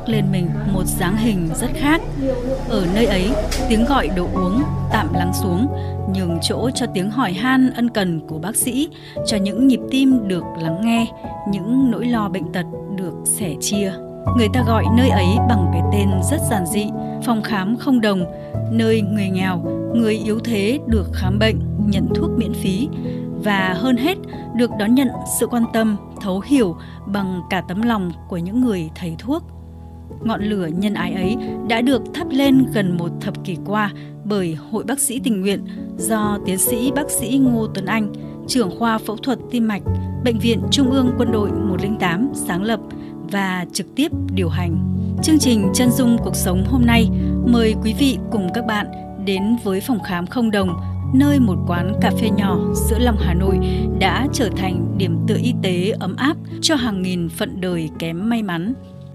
khoác lên mình một dáng hình rất khác. Ở nơi ấy, tiếng gọi đồ uống tạm lắng xuống, nhường chỗ cho tiếng hỏi han ân cần của bác sĩ, cho những nhịp tim được lắng nghe, những nỗi lo bệnh tật được sẻ chia. Người ta gọi nơi ấy bằng cái tên rất giản dị, phòng khám không đồng, nơi người nghèo, người yếu thế được khám bệnh, nhận thuốc miễn phí và hơn hết được đón nhận sự quan tâm, thấu hiểu bằng cả tấm lòng của những người thầy thuốc. Ngọn lửa nhân ái ấy đã được thắp lên gần một thập kỷ qua bởi Hội Bác sĩ Tình nguyện do tiến sĩ bác sĩ Ngô Tuấn Anh, trưởng khoa phẫu thuật tim mạch, Bệnh viện Trung ương Quân đội 108 sáng lập và trực tiếp điều hành. Chương trình Chân dung cuộc sống hôm nay mời quý vị cùng các bạn đến với phòng khám không đồng, nơi một quán cà phê nhỏ giữa lòng Hà Nội đã trở thành điểm tựa y tế ấm áp cho hàng nghìn phận đời kém may mắn.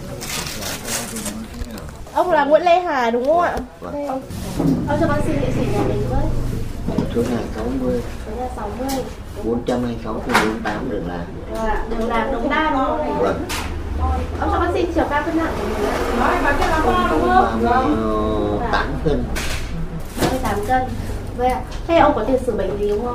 Ông là Nguyễn Lê Hà đúng không ạ? Vâng. Ông cho bác xin địa chỉ nhà mình với. Số nhà 60. Số nhà 60. 426 48 đường Làng. Đường Làng Đống Đa đúng không? Vâng. Ông cho bác xin chiều cao cân nặng của mình ạ. Nói bác cái là to đúng không? 38 cân. 38 cân. Vậy ạ. Thế ông có tiền sử bệnh gì đúng không?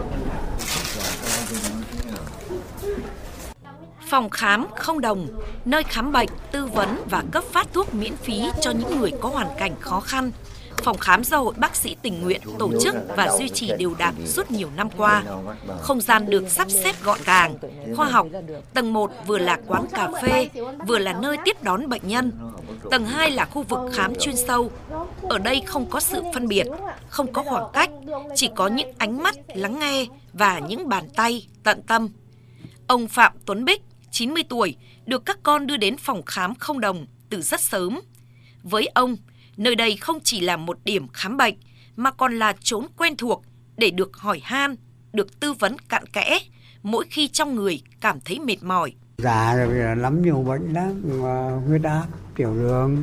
Phòng khám không đồng, nơi khám bệnh, tư vấn và cấp phát thuốc miễn phí cho những người có hoàn cảnh khó khăn. Phòng khám do Hội Bác sĩ Tình nguyện tổ chức và duy trì đều đặn suốt nhiều năm qua. Không gian được sắp xếp gọn gàng, khoa học. Tầng 1 vừa là quán cà phê, vừa là nơi tiếp đón bệnh nhân. Tầng 2 là khu vực khám chuyên sâu. Ở đây không có sự phân biệt, không có khoảng cách, chỉ có những ánh mắt lắng nghe và những bàn tay tận tâm. Ông Phạm Tuấn Bích, 90 tuổi, được các con đưa đến phòng khám không đồng từ rất sớm. Với ông, nơi đây không chỉ là một điểm khám bệnh, mà còn là chốn quen thuộc để được hỏi han, được tư vấn cặn kẽ, mỗi khi trong người cảm thấy mệt mỏi. Già rồi bây giờ lắm nhiều bệnh lắm, huyết áp, tiểu đường,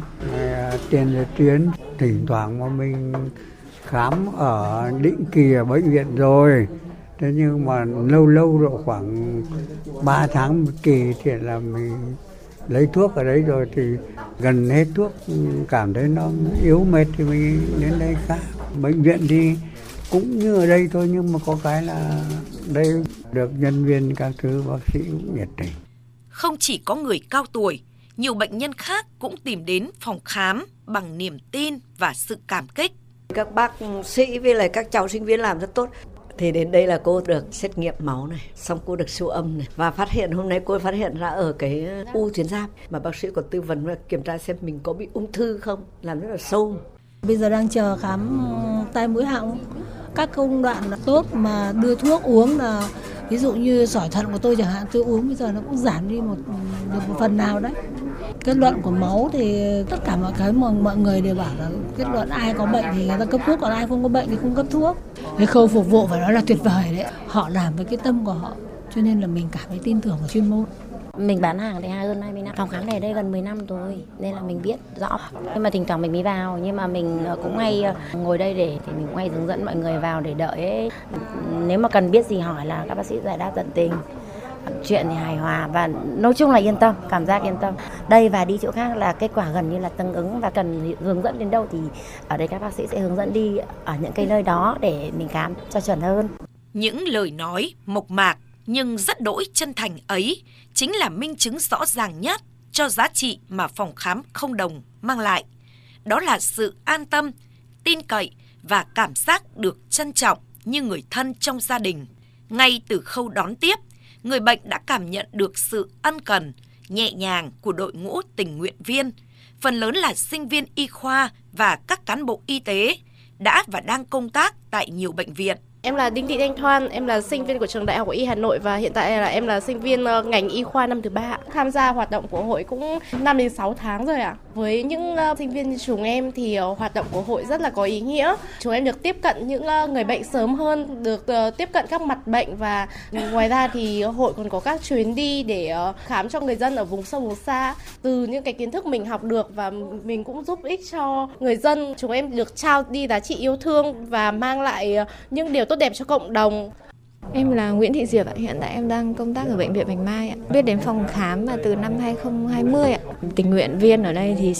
tiền liệt tuyến. Thỉnh thoảng mà mình khám ở định kỳ ở bệnh viện rồi. Thế nhưng mà lâu độ khoảng 3 tháng một kỳ thì là mình lấy thuốc ở đấy rồi thì gần hết thuốc, cảm thấy nó yếu mệt thì mình đến đây khám. Bệnh viện thì cũng như ở đây thôi, nhưng mà có cái là đây được nhân viên các thứ bác sĩ cũng nhiệt tình. Không chỉ có người cao tuổi, nhiều bệnh nhân khác cũng tìm đến phòng khám bằng niềm tin và sự cảm kích. Các bác sĩ với lại các cháu sinh viên làm rất tốt. Thì đến đây là cô được xét nghiệm máu này, xong cô được siêu âm này. Và hôm nay cô phát hiện ra ở cái u tuyến giáp. Mà bác sĩ còn tư vấn và kiểm tra xem mình có bị ung thư không, làm rất là sâu. Bây giờ đang chờ khám tai mũi họng. Các công đoạn là tốt mà đưa thuốc uống là ví dụ như sỏi thận của tôi chẳng hạn, tôi uống bây giờ nó cũng giảm đi một phần nào đấy. Kết luận của máu thì tất cả mọi cái mà mọi người đều bảo là kết luận ai có bệnh thì người ta cấp thuốc, còn ai không có bệnh thì không cấp thuốc. Cái khâu phục vụ phải nói là tuyệt vời đấy. Họ làm với cái tâm của họ, cho nên là mình cảm thấy tin tưởng vào chuyên môn. Mình bán hàng thì hơn 20 năm, phòng khám này đây gần 10 năm rồi, nên là mình biết rõ. Nhưng mà thỉnh thoảng mình mới vào, nhưng mà mình cũng hay ngồi đây để thì mình cũng hay hướng dẫn mọi người vào để đợi ấy. Nếu mà cần biết gì hỏi là các bác sĩ giải đáp tận tình. Chuyện thì hài hòa và nói chung là yên tâm, cảm giác yên tâm. Đây và đi chỗ khác là kết quả gần như là tương ứng, và cần hướng dẫn đến đâu thì ở đây các bác sĩ sẽ hướng dẫn đi ở những cái nơi đó để mình khám cho chuẩn hơn. Những lời nói mộc mạc nhưng rất đỗi chân thành ấy chính là minh chứng rõ ràng nhất cho giá trị mà phòng khám không đồng mang lại. Đó là sự an tâm, tin cậy và cảm giác được trân trọng như người thân trong gia đình. Ngay từ khâu đón tiếp, người bệnh đã cảm nhận được sự ân cần, nhẹ nhàng của đội ngũ tình nguyện viên, phần lớn là sinh viên y khoa và các cán bộ y tế đã và đang công tác tại nhiều bệnh viện. Em là Đinh Thị Thanh Thoan, em là sinh viên của trường Đại học Y Hà Nội và hiện tại là em là sinh viên ngành y khoa năm thứ 3. Tham gia hoạt động của hội cũng 5 đến 6 tháng rồi ạ. Với những sinh viên như chúng em thì hoạt động của hội rất là có ý nghĩa. Chúng em được tiếp cận những người bệnh sớm hơn, được tiếp cận các mặt bệnh, và ngoài ra thì hội còn có các chuyến đi để khám cho người dân ở vùng sâu vùng xa. Từ những cái kiến thức mình học được và mình cũng giúp ích cho người dân, chúng em được trao đi giá trị yêu thương và mang lại những điều tốt đẹp cho cộng đồng. Em là Nguyễn Thị Diệp ạ, hiện tại em đang công tác ở bệnh viện Bạch Mai ạ. Biết đến phòng khám là từ năm 2020 ạ. Tình nguyện viên ở đây thì